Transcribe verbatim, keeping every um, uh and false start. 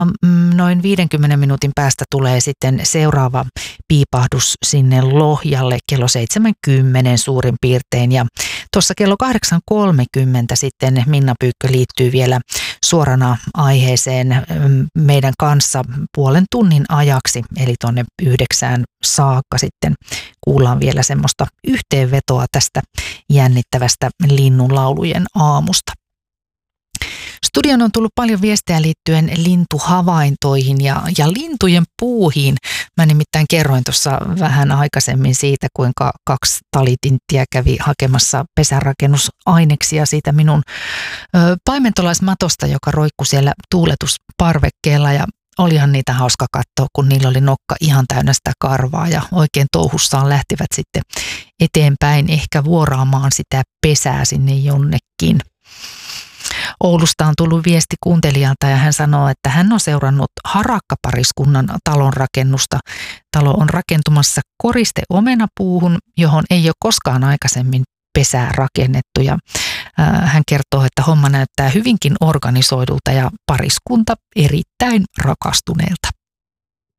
noin viidenkymmenen minuutin päästä tulee sitten seuraava piipahdus sinne Lohjalle kello seitsemänkymmentä suurin piirtein. Ja tuossa kello kahdeksan kolmekymmentä sitten Minna Pyykkö liittyy vielä suorana aiheeseen meidän kanssa puolen tunnin ajaksi, eli tuonne yhdeksään saakka sitten kuullaan vielä semmoista yhteenvetoa tästä jännittävästä linnunlaulujen aamusta. Studion on tullut paljon viestejä liittyen lintuhavaintoihin ja, ja lintujen puuhiin. Mä nimittäin kerroin tuossa vähän aikaisemmin siitä, kuinka kaksi talitinttiä kävi hakemassa pesärakennusaineksia siitä minun ö, paimentolaismatosta, joka roikkui siellä tuuletusparvekkeella. Ja olihan niitä hauska katsoa, kun niillä oli nokka ihan täynnä sitä karvaa ja oikein touhussaan lähtivät sitten eteenpäin ehkä vuoraamaan sitä pesää sinne jonnekin. Oulusta on tullut viesti kuuntelijalta ja hän sanoo, että hän on seurannut harakkapariskunnan talon rakennusta. Talo on rakentumassa koriste omenapuuhun, johon ei ole koskaan aikaisemmin pesää rakennettu. Ja hän kertoo, että homma näyttää hyvinkin organisoidulta ja pariskunta erittäin rakastuneelta.